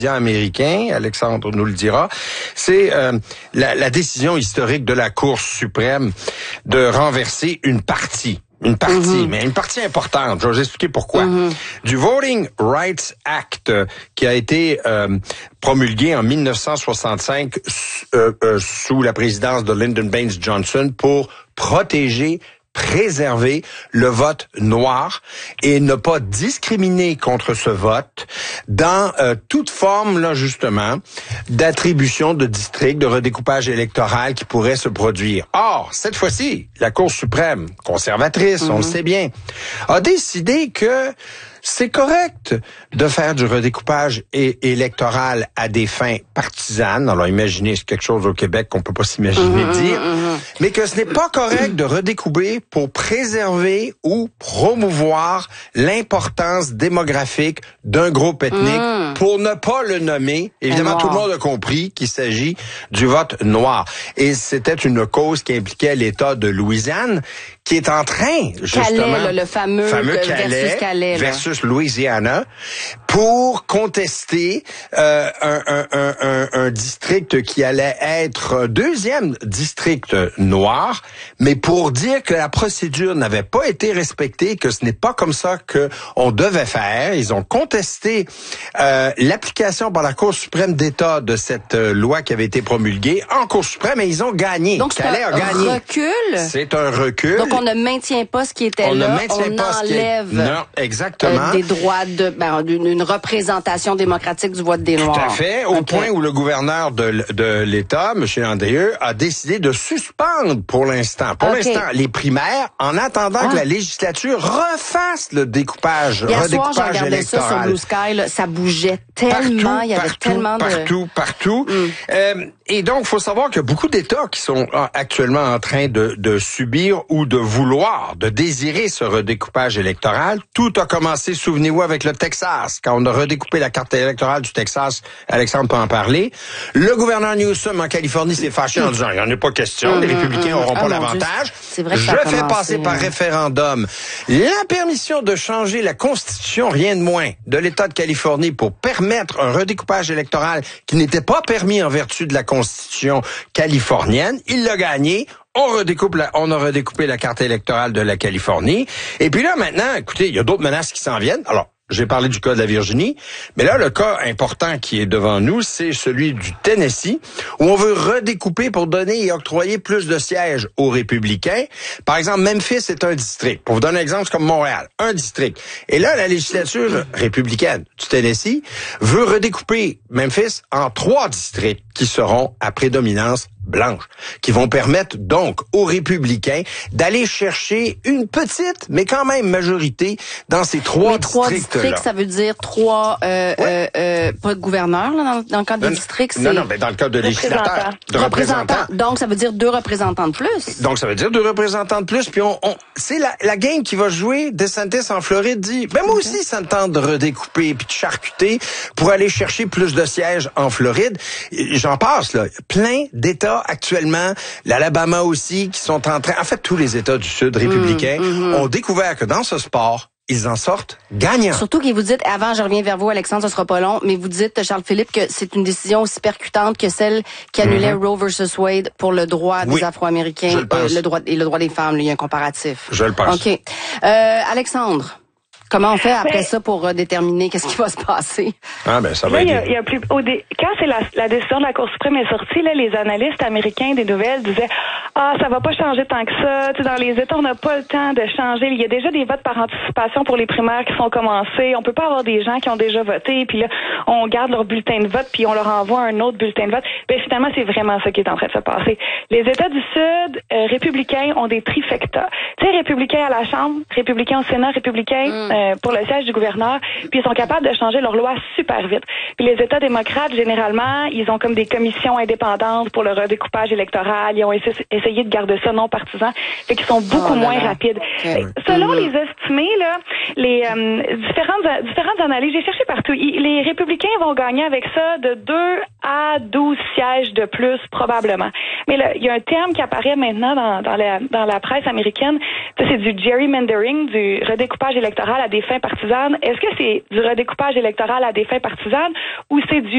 américain, Alexandre nous le dira, c'est la décision historique de la Cour suprême de renverser une partie, mais une partie importante. Je vais vous expliquer pourquoi. Du Voting Rights Act qui a été promulgué en 1965 sous la présidence de Lyndon Baines Johnson pour préserver le vote noir et ne pas discriminer contre ce vote dans toute forme, là, justement, d'attribution de districts, de redécoupage électoral qui pourrait se produire. Or, cette fois-ci, la Cour suprême, conservatrice, on le sait bien, a décidé que c'est correct de faire du redécoupage électoral à des fins partisanes. Alors, imaginez, c'est quelque chose au Québec qu'on peut pas s'imaginer dire. Mais que ce n'est pas correct de redécouper pour préserver ou promouvoir l'importance démographique d'un groupe ethnique pour ne pas le nommer. Évidemment, tout le monde a compris qu'il s'agit du vote noir. Et c'était une cause qui impliquait l'État de Louisiane, qui est en train, justement... Calais, là, le fameux Calais, versus Louisiana, pour contester un district qui allait être deuxième district noir, mais pour dire que la procédure n'avait pas été respectée, que ce n'est pas comme ça que on devait faire. Ils ont contesté l'application par la Cour suprême d'État de cette loi qui avait été promulguée en Cour suprême, et ils ont gagné. Donc c'est un recul. C'est un recul. Donc on ne maintient pas ce qui était là, on enlève non, exactement. des droits d'une représentation démocratique du vote des Noirs. Tout à fait, au point où le gouverneur de l'État, M. Andrieux, a décidé de suspendre pour l'instant les primaires en attendant que la législature refasse le redécoupage Hier soir, j'ai regardé électoral. ça sur Blue Sky, là, ça bougeait tellement, il y avait tellement de... Partout. Et donc, il faut savoir qu'il y a beaucoup d'États qui sont actuellement en train de subir ou de vouloir, de désirer ce redécoupage électoral. Tout a commencé, souvenez-vous, avec le Texas. Quand on a redécoupé la carte électorale du Texas, Alexandre peut en parler. Le gouverneur Newsom en Californie s'est fâché en disant, il n'y en a pas question, les républicains n'auront pas l'avantage. C'est vrai que Je fais passer par référendum la permission de changer la Constitution, rien de moins, de l'État de Californie pour permettre un redécoupage électoral qui n'était pas permis en vertu de la Constitution californienne. Il l'a gagné. On a redécoupé la carte électorale de la Californie. Et puis là, maintenant, écoutez, il y a d'autres menaces qui s'en viennent. Alors, j'ai parlé du cas de la Virginie, mais là, le cas important qui est devant nous, c'est celui du Tennessee, où on veut redécouper pour donner et octroyer plus de sièges aux républicains. Par exemple, Memphis est un district. Pour vous donner un exemple, c'est comme Montréal, un district. Et là, la législature républicaine du Tennessee veut redécouper Memphis en 3 districts qui seront à prédominance blanche, qui vont permettre donc aux républicains d'aller chercher une petite, mais quand même majorité dans ces 3 districts-là. Ça veut dire 3, pas de gouverneurs, là, dans le cadre des districts, c'est... Non, mais dans le cadre de législateurs. De représentants. Donc, ça veut dire 2 représentants de plus. Donc, ça veut dire 2 représentants de plus, puis c'est la game qui va jouer. DeSantis en Floride dit, moi aussi, ça me tente de redécouper puis de charcuter pour aller chercher plus de sièges en Floride. J'en passe, là. Plein d'États actuellement, l'Alabama aussi, qui sont en train... En fait, tous les États du Sud républicains ont découvert que dans ce sport, ils en sortent gagnants. Surtout que vous dites, avant, je reviens vers vous, Alexandre, ce sera pas long, mais vous dites, Charles-Philippe, que c'est une décision aussi percutante que celle qui annulait Roe versus Wade pour le droit des Afro-Américains, le droit des femmes. Il y a un comparatif. Je le pense. OK. Alexandre, comment on fait après ça pour déterminer qu'est-ce qui va se passer? Ça va aider. Quand c'est la décision de la Cour suprême est sortie, là, les analystes américains des nouvelles disaient ça va pas changer tant que ça. Dans les États, on n'a pas le temps de changer. Il y a déjà des votes par anticipation pour les primaires qui sont commencés. On peut pas avoir des gens qui ont déjà voté, puis là, on garde leur bulletin de vote, puis on leur envoie un autre bulletin de vote. Finalement, c'est vraiment ça qui est en train de se passer. Les États du Sud, républicains, ont des trifectas. Républicains à la Chambre, républicains au Sénat, républicains pour le siège du gouverneur, puis ils sont capables de changer leur loi super vite. Puis les États démocrates, généralement, ils ont comme des commissions indépendantes pour le redécoupage électoral. Ils ont essayé de garder ça non partisan, fait qu'ils sont beaucoup moins rapides. Selon les estimés, là, les différentes analyses, j'ai cherché partout. Les républicains vont gagner avec ça de 2 à 12 sièges de plus, probablement. Mais là, il y a un terme qui apparaît maintenant dans la presse américaine. Ça, c'est du gerrymandering, du redécoupage électoral à des fins partisanes. Est-ce que c'est du redécoupage électoral à des fins partisanes ou c'est du